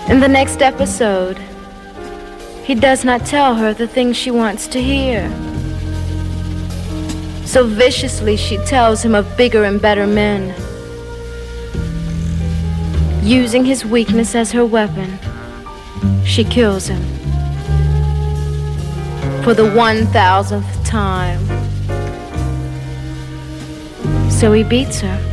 In the next episode, he does not tell her the things she wants to hear. So viciously she tells him of bigger and better men. Using his weakness as her weapon, she kills him. For the 1,000th time. So he beats her.